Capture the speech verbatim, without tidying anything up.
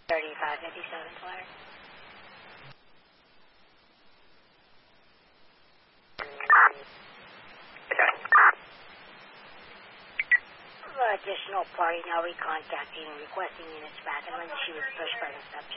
thirty-five fifty-seven, Flyer. Additional party now recontacting and requesting units back, and when she was pushed by the subject.